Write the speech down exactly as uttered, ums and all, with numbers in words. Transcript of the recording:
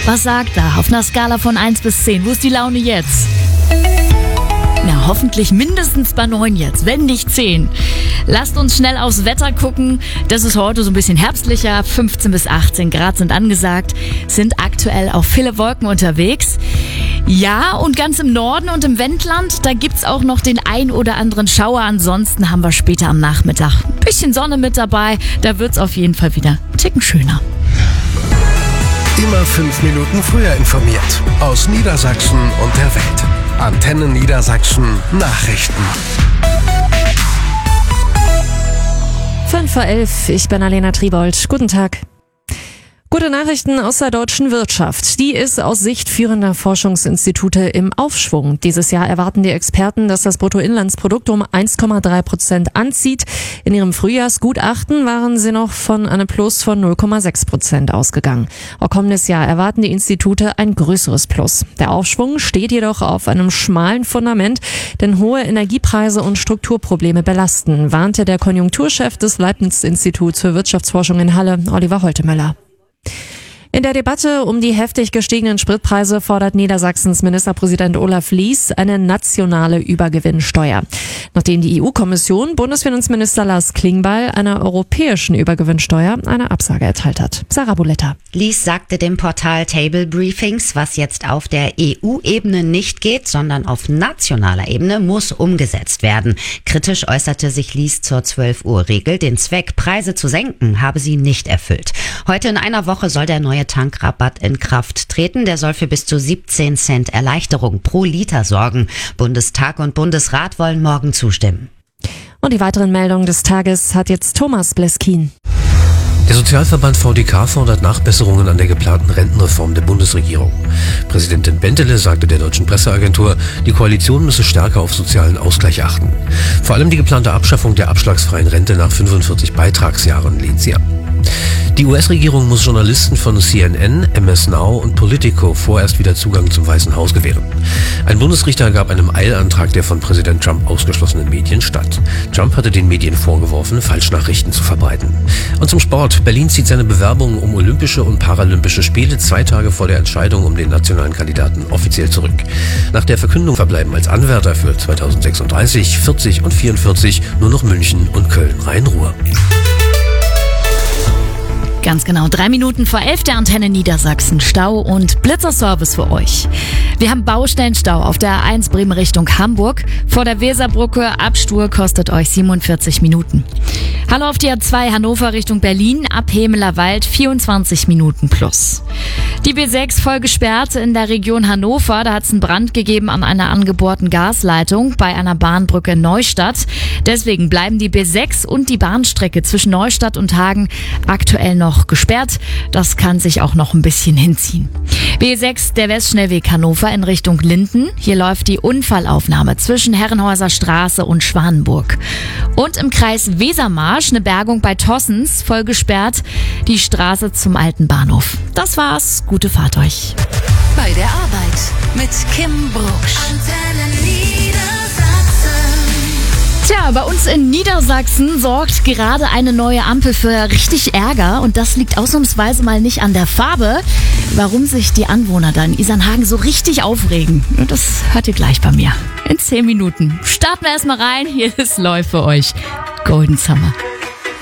Was sagt er? Auf einer Skala von eins bis zehn. Wo ist die Laune jetzt? Na, hoffentlich mindestens bei neun jetzt, wenn nicht zehn. Lasst uns schnell aufs Wetter gucken. Das ist heute so ein bisschen herbstlicher. fünfzehn bis achtzehn Grad sind angesagt. Sind aktuell auch viele Wolken unterwegs. Ja, und ganz im Norden und im Wendland, da gibt's auch noch den ein oder anderen Schauer. Ansonsten haben wir später am Nachmittag ein bisschen Sonne mit dabei. Da wird's auf jeden Fall wieder ein Ticken schöner. Immer fünf Minuten früher informiert. Aus Niedersachsen und der Welt. Antenne Niedersachsen Nachrichten. fünf vor elf, ich bin Alena Tribold. Guten Tag. Gute Nachrichten aus der deutschen Wirtschaft. Die ist aus Sicht führender Forschungsinstitute im Aufschwung. Dieses Jahr erwarten die Experten, dass das Bruttoinlandsprodukt um eins Komma drei Prozent anzieht. In ihrem Frühjahrsgutachten waren sie noch von einem Plus von null Komma sechs Prozent ausgegangen. Auch kommendes Jahr erwarten die Institute ein größeres Plus. Der Aufschwung steht jedoch auf einem schmalen Fundament, denn hohe Energiepreise und Strukturprobleme belasten, warnte der Konjunkturchef des Leibniz-Instituts für Wirtschaftsforschung in Halle, Oliver Holtemöller. In der Debatte um die heftig gestiegenen Spritpreise fordert Niedersachsens Ministerpräsident Olaf Lies eine nationale Übergewinnsteuer. Nachdem die E U-Kommission Bundesfinanzminister Lars Klingbeil einer europäischen Übergewinnsteuer eine Absage erteilt hat. Sarah Buletta. Lies sagte dem Portal Table Briefings, was jetzt auf der E U-Ebene nicht geht, sondern auf nationaler Ebene muss umgesetzt werden. Kritisch äußerte sich Lies zur zwölf Uhr Regel. Den Zweck, Preise zu senken, habe sie nicht erfüllt. Heute in einer Woche soll der neue Tankrabatt in Kraft treten. Der soll für bis zu siebzehn Cent Erleichterung pro Liter sorgen. Bundestag und Bundesrat wollen morgen zustimmen. Und die weiteren Meldungen des Tages hat jetzt Thomas Bleskin. Der Sozialverband V D K fordert Nachbesserungen an der geplanten Rentenreform der Bundesregierung. Präsidentin Bentele sagte der deutschen Presseagentur, die Koalition müsse stärker auf sozialen Ausgleich achten. Vor allem die geplante Abschaffung der abschlagsfreien Rente nach fünfundvierzig Beitragsjahren lehnt sie ab. Die U S-Regierung muss Journalisten von C N N, M S Now und Politico vorerst wieder Zugang zum Weißen Haus gewähren. Ein Bundesrichter gab einem Eilantrag der von Präsident Trump ausgeschlossenen Medien statt. Trump hatte den Medien vorgeworfen, Falschnachrichten zu verbreiten. Und zum Sport. Berlin zieht seine Bewerbung um Olympische und Paralympische Spiele zwei Tage vor der Entscheidung um den nationalen Kandidaten offiziell zurück. Nach der Verkündung verbleiben als Anwärter für zweitausendsechsunddreißig, vierzig und vierundvierzig nur noch München und Köln-Rhein-Ruhr. Ganz genau, drei Minuten vor elf der Antenne Niedersachsen. Stau und Blitzerservice für euch. Wir haben Baustellenstau auf der A eins Bremen Richtung Hamburg. Vor der Weserbrücke Abstur kostet euch siebenundvierzig Minuten. Hallo auf die A zwei Hannover Richtung Berlin, ab Hemelerwald vierundzwanzig Minuten plus. Die B sechs voll gesperrt in der Region Hannover. Da hat es einen Brand gegeben an einer angebohrten Gasleitung bei einer Bahnbrücke in Neustadt. Deswegen bleiben die B sechs und die Bahnstrecke zwischen Neustadt und Hagen aktuell noch gesperrt. Das kann sich auch noch ein bisschen hinziehen. B sechs, der Westschnellweg Hannover in Richtung Linden. Hier läuft die Unfallaufnahme zwischen Herrenhäuser Straße und Schwanenburg. Und im Kreis Wesermarsch eine Bergung bei Tossens, voll gesperrt, die Straße zum alten Bahnhof. Das war's. Gute Fahrt euch. Bei der Arbeit mit Kim Brucksch. Tja, bei uns in Niedersachsen sorgt gerade eine neue Ampel für richtig Ärger und das liegt ausnahmsweise mal nicht an der Farbe. Warum sich die Anwohner da in Isernhagen so richtig aufregen, das hört ihr gleich bei mir. In zehn Minuten. Starten wir erstmal rein, hier ist Läuft für euch. Golden Summer.